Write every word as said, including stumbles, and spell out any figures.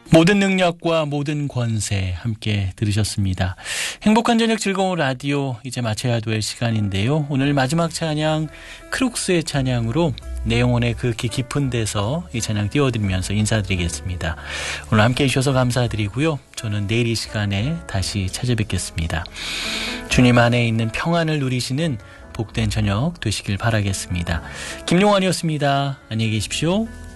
모든 능력과 모든 권세 함께 들으셨습니다. 행복한 저녁 즐거운 라디오 이제 마쳐야 될 시간인데요. 오늘 마지막 찬양 크룩스의 찬양으로 내영혼의 그 깊은 데서 이 찬양 띄워드리면서 인사드리겠습니다. 오늘 함께 해주셔서 감사드리고요. 저는 내일 이 시간에 다시 찾아뵙겠습니다. 주님 안에 있는 평안을 누리시는 복된 저녁 되시길 바라겠습니다. 김용환이었습니다. 안녕히 계십시오.